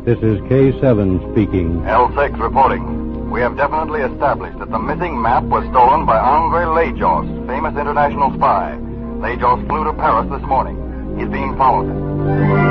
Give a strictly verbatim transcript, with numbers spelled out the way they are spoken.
This is K seven speaking. L six reporting. We have definitely established that the missing map was stolen by Andre Lajos, famous international spy. Lajos flew to Paris this morning. He's being followed.